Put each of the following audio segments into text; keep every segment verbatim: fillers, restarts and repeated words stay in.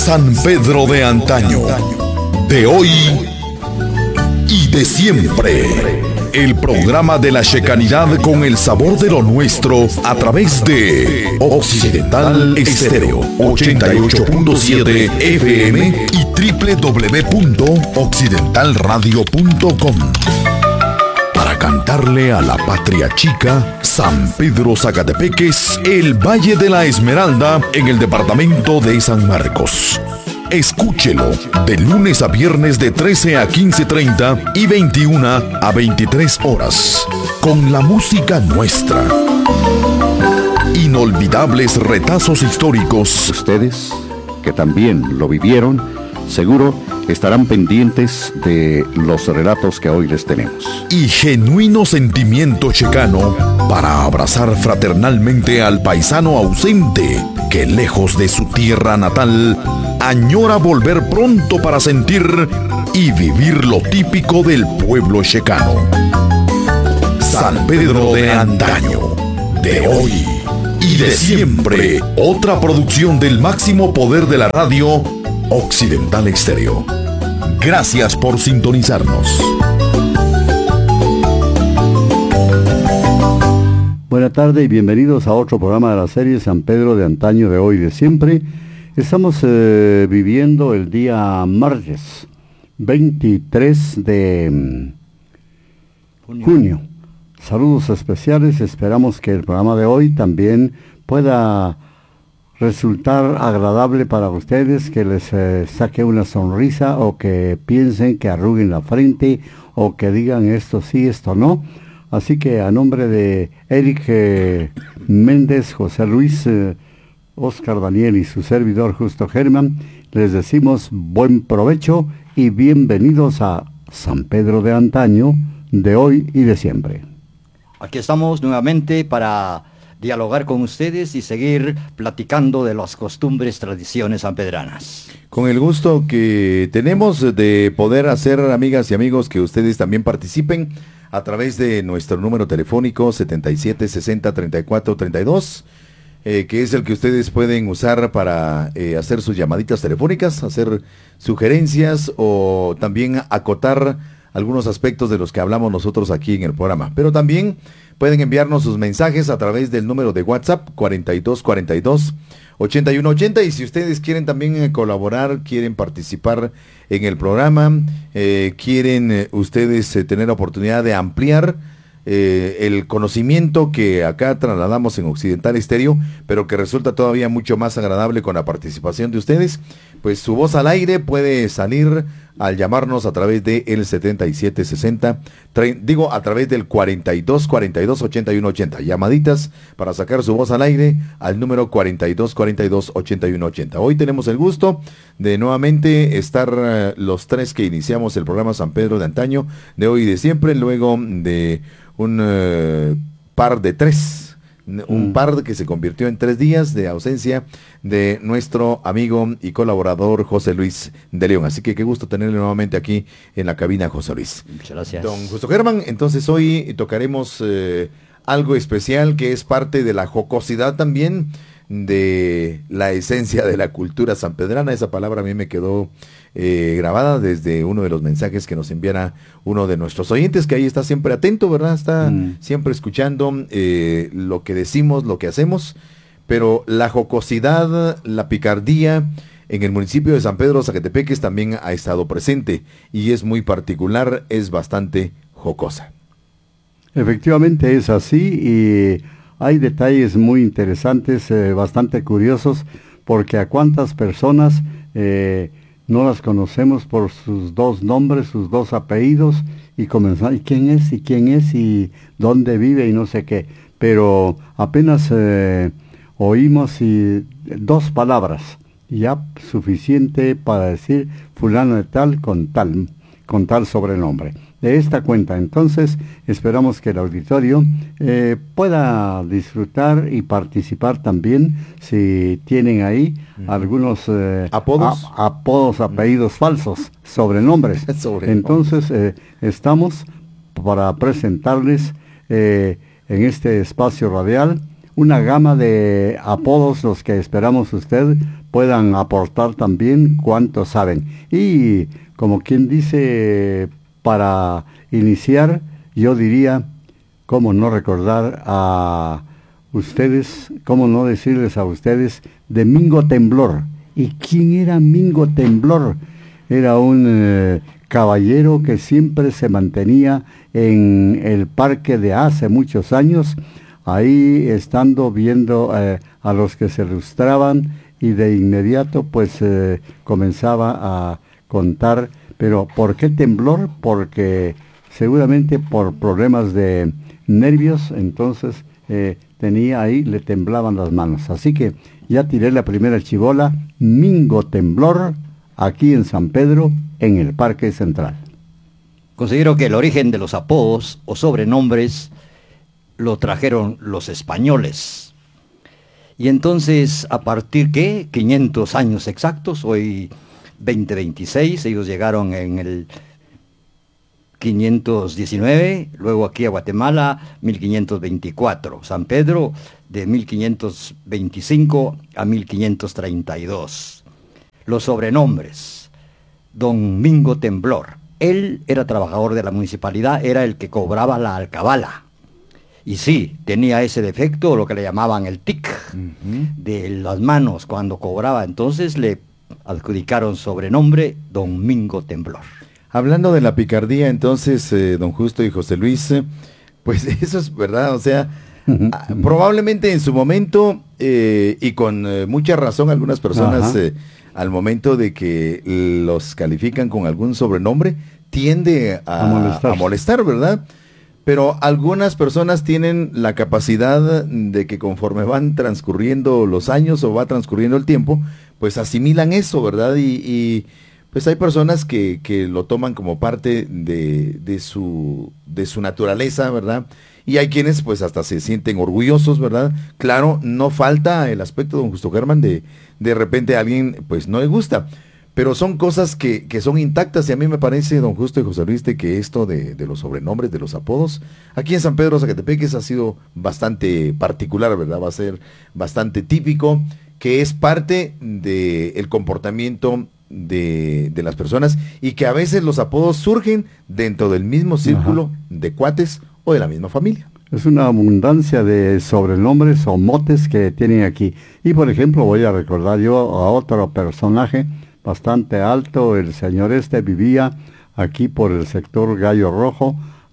San Pedro de antaño, de hoy y de siempre. El programa de la checanidad con el sabor de lo nuestro a través de Occidental Estéreo ochenta y ocho punto siete F M y doble u doble u doble u punto occidental radio punto com. Para cantarle a la patria chica, San Pedro Zacatepeques, el Valle de la Esmeralda, en el departamento de San Marcos. Escúchelo de lunes a viernes de trece a quince treinta y veintiuna a veintitrés horas, con la música nuestra. Inolvidables retazos históricos. Ustedes, que también lo vivieron, seguro estarán pendientes de los relatos que hoy les tenemos. Y genuino sentimiento checano para abrazar fraternalmente al paisano ausente que, lejos de su tierra natal, añora volver pronto para sentir y vivir lo típico del pueblo checano. San Pedro de antaño, de hoy y de siempre. Otra producción del máximo poder de la radio, Occidental Estéreo. Gracias por sintonizarnos. Buenas tardes y bienvenidos a otro programa de la serie San Pedro de antaño, de hoy y de siempre. Estamos eh, viviendo el día martes veintitrés de junio. junio. Saludos especiales. Esperamos que el programa de hoy también pueda resultar agradable para ustedes, que les eh, saque una sonrisa, o que piensen, que arruguen la frente, o que digan esto sí, esto no. Así que a nombre de Eric eh, Méndez, José Luis, eh, Oscar Daniel y su servidor Justo Germán, les decimos buen provecho y bienvenidos a San Pedro de antaño, de hoy y de siempre. Aquí estamos nuevamente para dialogar con ustedes y seguir platicando de las costumbres, tradiciones sanpedranas. Con el gusto que tenemos de poder hacer, amigas y amigos, que ustedes también participen a través de nuestro número telefónico setenta y siete sesenta treinta y cuatro treinta y dos, eh, que es el que ustedes pueden usar para eh, hacer sus llamaditas telefónicas, hacer sugerencias o también acotar algunos aspectos de los que hablamos nosotros aquí en el programa. Pero también pueden enviarnos sus mensajes a través del número de WhatsApp cuarenta y dos cuarenta y dos ochenta y uno ochenta, y si ustedes quieren también eh, colaborar, quieren participar en el programa, eh, quieren eh, ustedes eh, tener la oportunidad de ampliar eh, el conocimiento que acá trasladamos en Occidental Estéreo, pero que resulta todavía mucho más agradable con la participación de ustedes, pues su voz al aire puede salir al llamarnos a través de el setenta y siete sesenta, digo a través del cuarenta y dos cuarenta y dos ochenta y uno ochenta, llamaditas para sacar su voz al aire al número cuarenta y dos cuarenta y dos ochenta y uno ochenta. Hoy tenemos el gusto de nuevamente estar uh, los tres que iniciamos el programa San Pedro de antaño, de hoy y de siempre, luego de un uh, par de tres. Un par que se convirtió en tres días de ausencia de nuestro amigo y colaborador José Luis de León. Así que qué gusto tenerle nuevamente aquí en la cabina, José Luis. Muchas gracias. Don Justo Germán, entonces hoy tocaremos eh, algo especial que es parte de la jocosidad también, de la esencia de la cultura sanpedrana. Esa palabra a mí me quedó eh, grabada desde uno de los mensajes que nos enviara uno de nuestros oyentes, que ahí está siempre atento, ¿verdad? Está mm. siempre escuchando eh, lo que decimos, lo que hacemos, pero la jocosidad, la picardía en el municipio de San Pedro Zacatepeques también ha estado presente y es muy particular, es bastante jocosa. Efectivamente es así, y hay detalles muy interesantes, eh, bastante curiosos, porque a cuántas personas eh, no las conocemos por sus dos nombres, sus dos apellidos, y comenzar, ¿y quién es? ¿Y quién es? ¿Y dónde vive? Y no sé qué. Pero apenas eh, oímos y, dos palabras, ya suficiente para decir fulano de tal con tal, con tal sobrenombre. De esta cuenta, entonces, esperamos que el auditorio eh, pueda disfrutar y participar también, si tienen ahí uh-huh. algunos eh, apodos, a, apodos, apellidos uh-huh. falsos, sobrenombres. Sobre entonces, eh, estamos para presentarles eh, en este espacio radial una gama de apodos, los que esperamos usted puedan aportar también cuánto saben. Y como quien dice, para iniciar, yo diría, cómo no recordar a ustedes, cómo no decirles a ustedes de Mingo Temblor. ¿Y quién era Mingo Temblor? Era un eh, caballero que siempre se mantenía en el parque de hace muchos años, ahí estando viendo eh, a los que se lustraban, y de inmediato pues eh, comenzaba a contar. Pero ¿por qué temblor? Porque seguramente por problemas de nervios, entonces eh, tenía ahí, le temblaban las manos. Así que ya tiré la primera chibola, Mingo Temblor, aquí en San Pedro, en el Parque Central. Considero que el origen de los apodos o sobrenombres lo trajeron los españoles. Y entonces, a partir de quinientos años exactos, hoy veinte veintiséis, ellos llegaron en el quinientos diecinueve, luego aquí a Guatemala mil quinientos veinticuatro, San Pedro de mil quinientos veinticinco a mil quinientos treinta y dos. Los sobrenombres: Don Mingo Temblor. Él era trabajador de la municipalidad, era el que cobraba la alcabala. Y sí, tenía ese defecto, lo que le llamaban el tic, uh-huh, de las manos cuando cobraba. Entonces le adjudicaron sobrenombre Don Mingo Temblor. Hablando de la picardía, entonces, eh, don Justo y José Luis, eh, pues eso es verdad, o sea, a, probablemente en su momento, eh, y con eh, mucha razón algunas personas, eh, al momento de que los califican con algún sobrenombre, tiende a, a, molestar. a molestar, ¿verdad? Pero algunas personas tienen la capacidad de que conforme van transcurriendo los años o va transcurriendo el tiempo, pues asimilan eso, ¿verdad? Y, y pues hay personas que, que lo toman como parte de, de, su, de su naturaleza, ¿verdad? Y hay quienes pues hasta se sienten orgullosos, ¿verdad? Claro, no falta el aspecto, don Justo Germán, de de repente a alguien pues no le gusta, pero son cosas que, que son intactas. Y a mí me parece, don Justo y José Luis, de que esto de, de los sobrenombres, de los apodos, aquí en San Pedro Zacatepeques ha sido bastante particular, ¿verdad? Va a ser bastante típico, que es parte del comportamiento de, de las personas, y que a veces los apodos surgen dentro del mismo círculo, ajá, de cuates o de la misma familia. Es una abundancia de sobrenombres o motes que tienen aquí. Y por ejemplo, voy a recordar yo a otro personaje bastante alto. El señor este vivía aquí por el sector Gallo Rojo,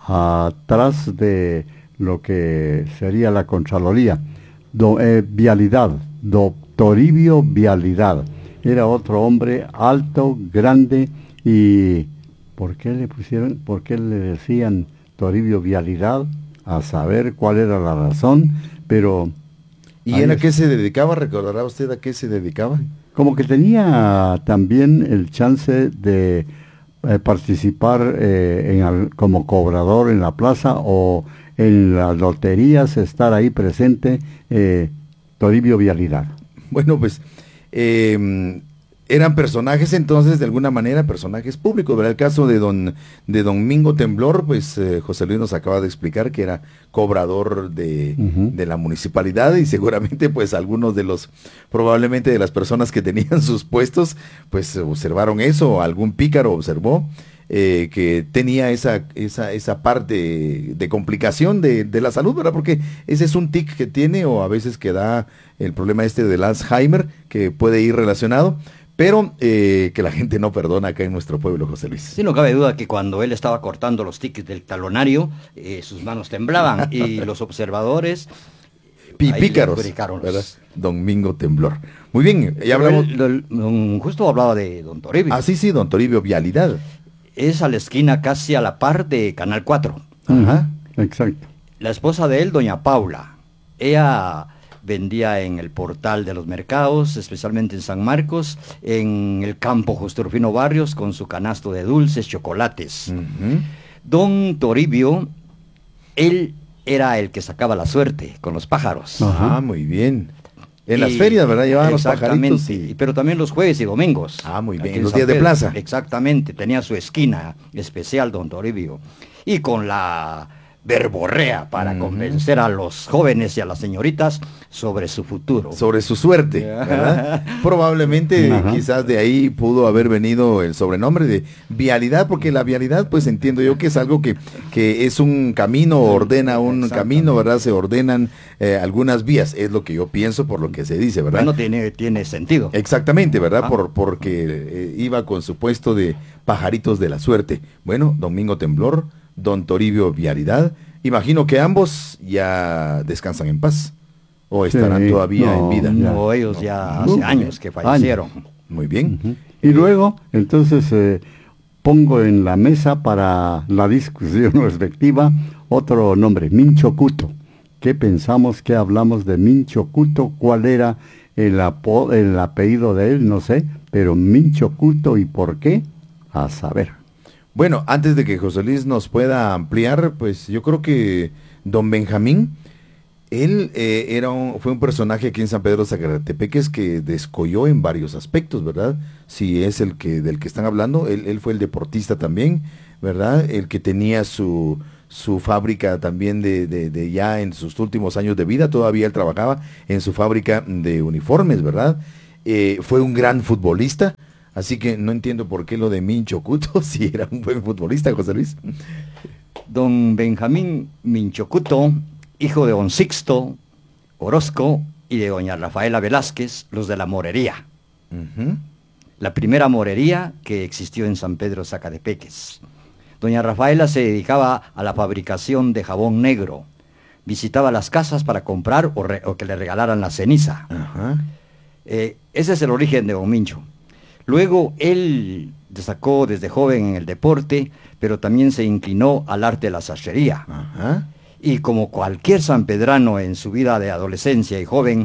atrás de lo que sería la Contraloría. Do, eh, Vialidad, don Toribio Vialidad. Era otro hombre alto, grande. ¿Y por qué le pusieron, por qué le decían Toribio Vialidad? A saber cuál era la razón, pero... ¿Y él a qué se dedicaba? ¿Recordará usted a qué se dedicaba? Como que tenía también el chance de eh, participar eh, en, como cobrador en la plaza o en las loterías, estar ahí presente, eh, Toribio Vialidad. Bueno, pues... Eh, eran personajes entonces, de alguna manera, personajes públicos, ¿verdad? El caso de don de don Mingo Temblor, pues eh, José Luis nos acaba de explicar que era cobrador de, uh-huh, de la municipalidad, y seguramente pues algunos de los, probablemente de las personas que tenían sus puestos, pues observaron eso, algún pícaro observó eh, que tenía esa, esa, esa parte de complicación de, de la salud, ¿verdad? Porque ese es un tic que tiene, o a veces que da el problema este del Alzheimer, que puede ir relacionado. Pero eh, que la gente no perdona acá en nuestro pueblo, José Luis. Sí, no cabe duda que cuando él estaba cortando los tickets del talonario, eh, sus manos temblaban, y los observadores... Pipícaros, ¿verdad? Don Mingo Temblor. Muy bien, ya hablamos... El, el, don Justo hablaba de don Toribio. Ah, sí, sí, don Toribio Vialidad. Es a la esquina, casi a la par de Canal cuatro. Ajá, exacto. La esposa de él, doña Paula, ella... vendía en el portal de los mercados, especialmente en San Marcos, en el campo Justo Rufino Barrios, con su canasto de dulces, chocolates. Uh-huh. Don Toribio, él era el que sacaba la suerte con los pájaros. Ajá, ah, muy bien. En y, las ferias, ¿verdad? Llevaban los pajaritos. Y... pero también los jueves y domingos. Ah, muy bien. En los días de plaza. Exactamente, tenía su esquina especial, don Toribio. Y con la verborrea para uh-huh. convencer a los jóvenes y a las señoritas sobre su futuro. Sobre su suerte, ¿verdad? Probablemente, uh-huh. quizás de ahí pudo haber venido el sobrenombre de vialidad, porque la vialidad, pues entiendo yo que es algo que, que es un camino, ordena un camino, ¿verdad? Se ordenan eh, algunas vías, es lo que yo pienso por lo que se dice, ¿verdad? Bueno, tiene, tiene sentido. Exactamente, ¿verdad? Ah. Por, porque eh, iba con su puesto de pajaritos de la suerte. Bueno, Domingo Temblor, don Toribio Vialidad, imagino que ambos ya descansan en paz, o estarán sí, todavía no, en vida. No, ellos no. ya hace uh, años que fallecieron. Años. Muy bien. Uh-huh. Y luego, entonces, eh, pongo en la mesa para la discusión respectiva otro nombre, Mincho Cuto. ¿Qué pensamos, qué hablamos de Mincho Cuto? ¿Cuál era el, apo- el apellido de él? No sé, pero Mincho Cuto, ¿y por qué? A saber. Bueno, antes de que José Luis nos pueda ampliar, pues yo creo que don Benjamín, él eh, era un, fue un personaje aquí en San Pedro Zacaratepeques que descolló en varios aspectos, ¿verdad? Si es el que del que están hablando, él, él fue el deportista también, ¿verdad? El que tenía su, su fábrica también de, de, de ya en sus últimos años de vida, todavía él trabajaba en su fábrica de uniformes, ¿verdad? Eh, fue un gran futbolista. Así que no entiendo por qué lo de Mincho Cuto, si era un buen futbolista, José Luis. Don Benjamín Mincho Cuto, hijo de don Sixto Orozco y de doña Rafaela Velázquez, los de la morería. Uh-huh. La primera morería que existió en San Pedro Zacaratepeques. Doña Rafaela se dedicaba a la fabricación de jabón negro. Visitaba las casas para comprar o, re- o que le regalaran la ceniza. Uh-huh. Eh, ese es el origen de don Mincho. Luego él destacó desde joven en el deporte, pero también se inclinó al arte de la sastrería. Ajá. Y como cualquier sanpedrano en su vida de adolescencia y joven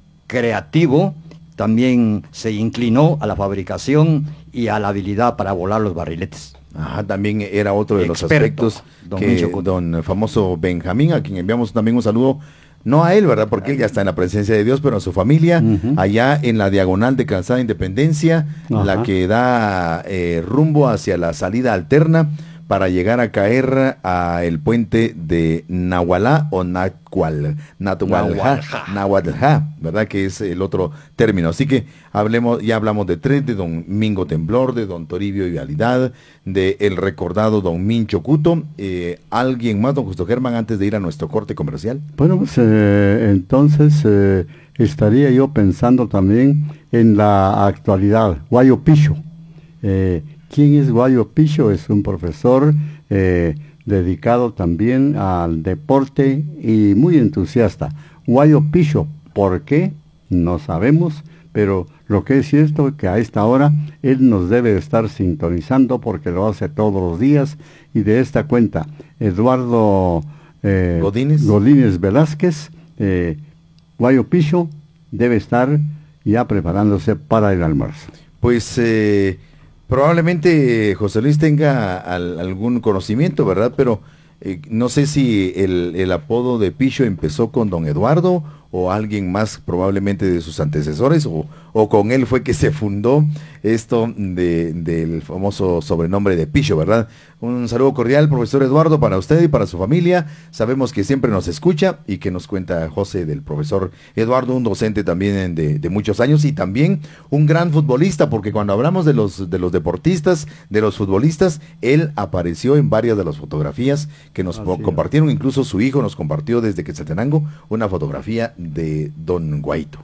creativo, también se inclinó a la fabricación y a la habilidad para volar los barriletes. Ajá, también era otro de Experto, los aspectos don que don famoso Benjamín, a quien enviamos también un saludo. No a él, ¿verdad? Porque él ya está en la presencia de Dios, pero a su familia, uh-huh. allá en la diagonal de Calzada Independencia, uh-huh. la que da eh, rumbo hacia la salida alterna para llegar a caer a el puente de Nahualá o Nahual, Nahualá, Nahualá, ¿verdad? Que es el otro término. Así que hablemos, ya hablamos de tres, de don Mingo Temblor, de don Toribio Vialidad, de el recordado don Mincho Cuto. Eh, ¿Alguien más, don Justo Germán, antes de ir a nuestro corte comercial? Bueno, pues eh, entonces eh, estaría yo pensando también en la actualidad. Guayo Picho. Eh, ¿Quién es Guayo Picho? Es un profesor eh, dedicado también al deporte y muy entusiasta. Guayo Picho, ¿por qué? No sabemos, pero lo que es cierto es que a esta hora él nos debe estar sintonizando porque lo hace todos los días. Y de esta cuenta, Eduardo eh, Godínez. Godínez Velázquez, eh, Guayo Picho debe estar ya preparándose para el almuerzo. Pues eh, probablemente José Luis tenga al, algún conocimiento, ¿verdad? Pero eh, no sé si el, el apodo de Picho empezó con don Eduardo o alguien más probablemente de sus antecesores, o, o con él fue que se fundó esto de, del famoso sobrenombre de Picho, ¿verdad? Un saludo cordial, profesor Eduardo, para usted y para su familia. Sabemos que siempre nos escucha y que nos cuenta José del profesor Eduardo, un docente también de, de muchos años y también un gran futbolista, porque cuando hablamos de los, de los deportistas, de los futbolistas, él apareció en varias de las fotografías que nos po- compartieron, incluso su hijo nos compartió desde Quetzaltenango una fotografía de don Guaito.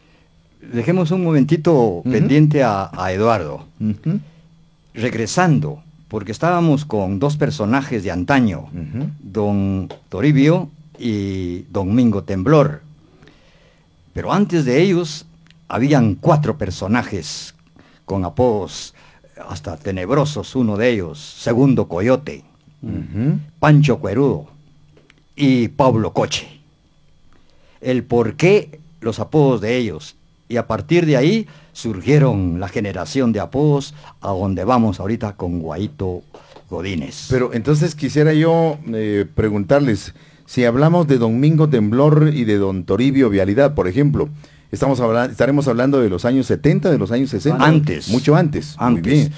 Dejemos un momentito uh-huh. pendiente a, a Eduardo. Uh-huh. Regresando, porque estábamos con dos personajes de antaño, uh-huh. don Toribio y don Mingo Temblor. Pero antes de ellos, habían cuatro personajes con apodos hasta tenebrosos, uno de ellos, Segundo Coyote, uh-huh. Pancho Cuerudo y Pablo Coche. El por qué los apodos de ellos, y a partir de ahí surgieron la generación de apodos a donde vamos ahorita con Guaito Godínez. Pero entonces quisiera yo eh, preguntarles, si hablamos de don Mingo Temblor y de don Toribio Vialidad, por ejemplo, estamos hablando, estaremos hablando de los años setenta, de los años sesenta. Antes. Mucho antes. Antes. Muy bien.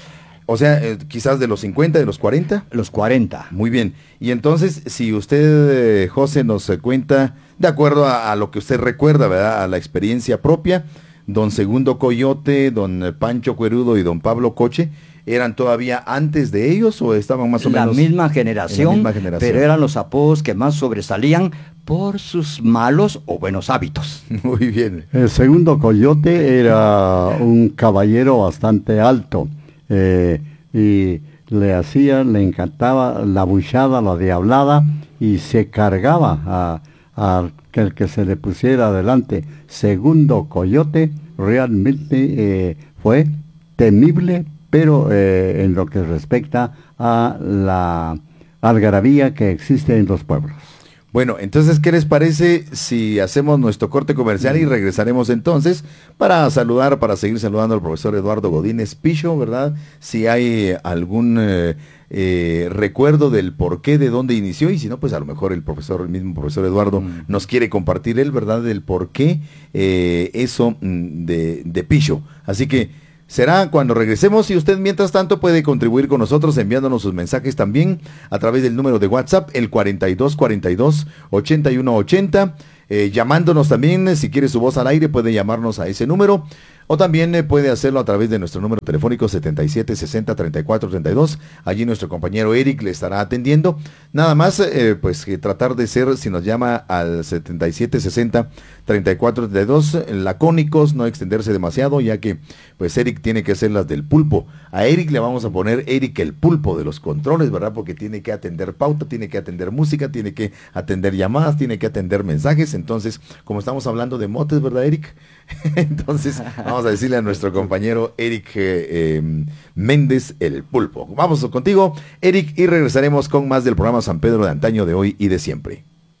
O sea, eh, quizás de los cincuenta, de los cuarenta. Los cuarenta. Muy bien. Y entonces, si usted, eh, José, nos eh, cuenta, de acuerdo a, a lo que usted recuerda, ¿verdad? A la experiencia propia, don Segundo Coyote, don eh, Pancho Cuerudo y don Pablo Coche, ¿eran todavía antes de ellos o estaban más o la menos? Misma generación, en la misma generación, pero eran los apodos que más sobresalían por sus malos o buenos hábitos. Muy bien. El Segundo Coyote era un caballero bastante alto. Eh, y le hacía, le encantaba la buchada, la diablada, y se cargaba a, a que el que se le pusiera adelante. Segundo Coyote realmente eh, fue temible, pero eh, en lo que respecta a la algarabía que existe en los pueblos. Bueno, entonces, ¿qué les parece si hacemos nuestro corte comercial y regresaremos entonces para saludar, para seguir saludando al profesor Eduardo Godínez Picho, ¿verdad? Si hay algún eh, eh, recuerdo del por qué, de dónde inició, y si no, pues a lo mejor el profesor, el mismo profesor Eduardo, mm. nos quiere compartir él, ¿verdad? Del por qué eh, eso de, de Picho. Así que será cuando regresemos, y usted mientras tanto puede contribuir con nosotros enviándonos sus mensajes también a través del número de WhatsApp, el cuarenta y dos cuarenta y dos, ochenta y uno ochenta, eh, llamándonos también, si quiere su voz al aire puede llamarnos a ese número, o también eh, puede hacerlo a través de nuestro número telefónico setenta y siete sesenta treinta y cuatro treinta y dos, allí nuestro compañero Eric le estará atendiendo, nada más eh, pues que tratar de ser, si nos llama al setenta y siete sesenta treinta y cuatro treinta y dos, lacónicos, no extenderse demasiado, ya que pues Eric tiene que hacer las del pulpo. A Eric le vamos a poner Eric el pulpo de los controles, ¿verdad? Porque tiene que atender pauta, tiene que atender música, tiene que atender llamadas, tiene que atender mensajes. Entonces, como estamos hablando de motes, ¿verdad, Eric? Entonces, vamos a decirle a nuestro compañero Eric eh, eh, Méndez el pulpo. Vamos contigo, Eric, y regresaremos con más del programa San Pedro de antaño, de hoy y de siempre.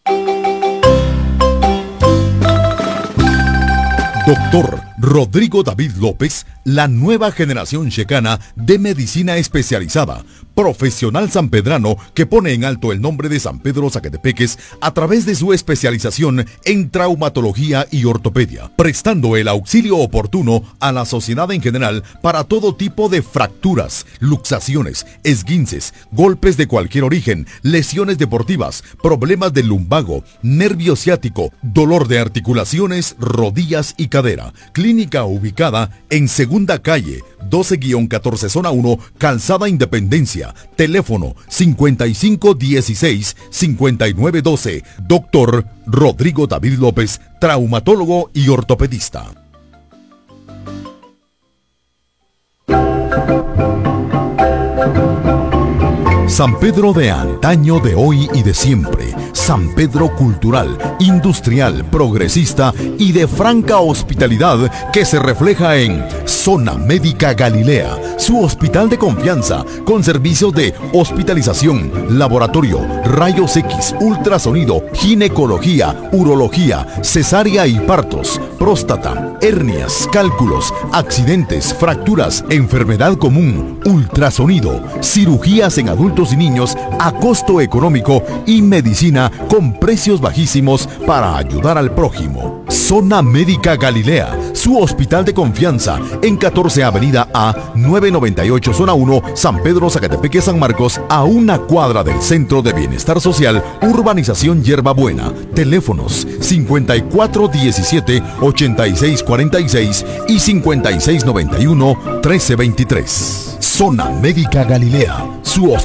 Doctor Rodrigo David López, la nueva generación checana de medicina especializada, profesional sanpedrano que pone en alto el nombre de San Pedro Zacatepeques a través de su especialización en traumatología y ortopedia, prestando el auxilio oportuno a la sociedad en general para todo tipo de fracturas, luxaciones, esguinces, golpes de cualquier origen, lesiones deportivas, problemas del lumbago, nervio ciático, dolor de articulaciones, rodillas y cadera. Clínica ubicada en Segunda Calle, doce catorce Zona uno, Calzada Independencia. Teléfono cincuenta y cinco dieciséis, cincuenta y nueve doce. Doctor Rodrigo David López, traumatólogo y ortopedista. San Pedro de antaño, de hoy y de siempre. San Pedro cultural, industrial, progresista y de franca hospitalidad que se refleja en Zona Médica Galilea, su hospital de confianza con servicios de hospitalización, laboratorio, rayos X, ultrasonido, ginecología, urología, cesárea y partos, próstata, hernias, cálculos, accidentes, fracturas, enfermedad común, ultrasonido, cirugías en adultos y niños a costo económico y medicina con precios bajísimos para ayudar al prójimo. Zona Médica Galilea, su hospital de confianza en catorce Avenida A, novecientos noventa y ocho Zona uno, San Pedro Zacatepeque, San Marcos, a una cuadra del Centro de Bienestar Social, Urbanización Hierbabuena. Teléfonos cincuenta y cuatro diecisiete, ochenta y seis cuarenta y seis y cincuenta y seis noventa y uno, trece veintitrés. Zona Médica Galilea, su hospital